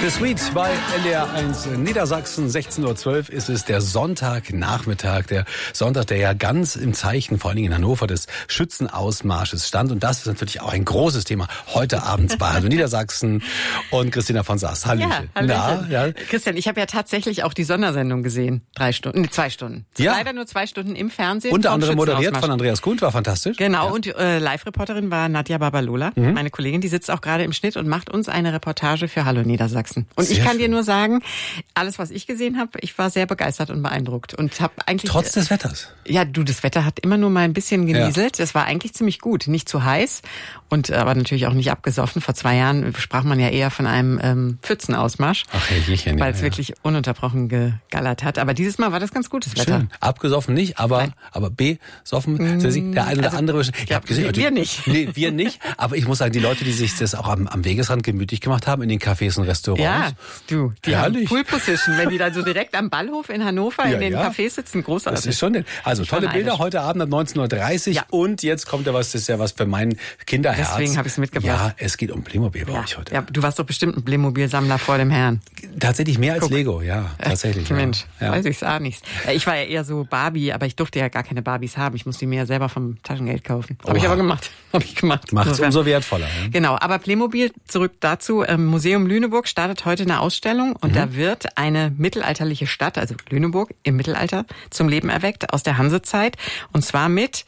The Sweet bei NDR1 Niedersachsen. 16.12 Uhr ist es, der Sonntagnachmittag. Der Sonntag, der ja ganz im Zeichen, vor allen Dingen in Hannover, des Schützenausmarsches stand. Und das ist natürlich auch ein großes Thema heute Abend bei Hallo Niedersachsen. Und Christina von Sass. Hallöchen. Ja, ja. Christian, ich habe ja tatsächlich auch die Sondersendung gesehen. 2 Stunden. Ja. Leider nur 2 Stunden im Fernsehen. Unter anderem moderiert von Andreas Kuhn, war fantastisch. Genau, ja. Und Live-Reporterin war Nadja Babalola, meine Kollegin. Die sitzt auch gerade im Schnitt und macht uns eine Reportage für Hallo Niedersachsen. Und sehr ich kann dir nur sagen, alles, was ich gesehen habe, ich war sehr begeistert und beeindruckt. Und habe eigentlich trotz des Wetters? Ja, das Wetter hat immer nur mal ein bisschen genieselt. Das war eigentlich ziemlich gut. Nicht zu heiß und aber natürlich auch nicht abgesoffen. Vor 2 Jahren sprach man ja eher von einem Pfützenausmarsch, weil es wirklich ununterbrochen gegallert hat. Aber dieses Mal war das ganz gutes Wetter. Schön. Abgesoffen nicht, aber besoffen. Der eine oder andere. Ich hab gesehen, wir nicht. Nee, wir nicht. Aber ich muss sagen, die Leute, die sich das auch am Wegesrand gemütlich gemacht haben, in den Cafés und Restaurants. Ja, die haben Pool Position, wenn die dann so direkt am Ballhof in Hannover in den Cafés sitzen, großartig. Das ist schon, also tolle Bilder heute Abend um 19.30 Uhr. Ja. Und jetzt kommt ja was, das ist ja was für mein Kinderherz. Deswegen habe ich es mitgebracht. Ja, es geht um Playmobil bei euch heute. Ja, du warst doch bestimmt ein Playmobil-Sammler vor dem Herrn. Tatsächlich mehr als Lego, ja, tatsächlich. Mensch, weiß ich's auch nicht. Ich war ja eher so Barbie, aber ich durfte ja gar keine Barbies haben. Ich musste die mir selber vom Taschengeld kaufen. Habe ich aber gemacht. Macht es umso wertvoller. Ne? Genau, aber Playmobil, zurück dazu. Museum Lüneburg startet heute eine Ausstellung und da wird eine mittelalterliche Stadt, also Lüneburg im Mittelalter, zum Leben erweckt aus der Hansezeit. Und zwar mit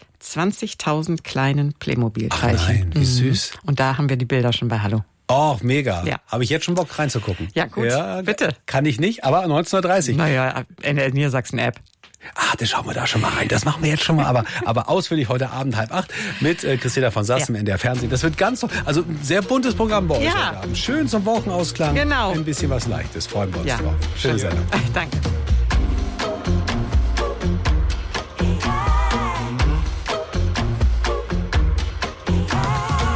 20.000 kleinen Playmobil-Teilchen. Ach nein, wie süß. Und da haben wir die Bilder schon bei Hallo. Oh, mega. Ja. Habe ich jetzt schon Bock reinzugucken. Ja, gut, bitte. Kann ich nicht, aber 19.30 Uhr. Naja, in der Niedersachsen-App. Das schauen wir da schon mal rein. Das machen wir jetzt schon mal, aber ausführlich heute Abend 7:30 mit Christina von Sass im NDR Fernsehen. Das wird ganz so, also ein sehr buntes Programm bei euch heute Abend. Schön zum Wochenausklang. Genau. Ein bisschen was Leichtes. Freuen wir uns drauf. Schöne Sendung. Danke.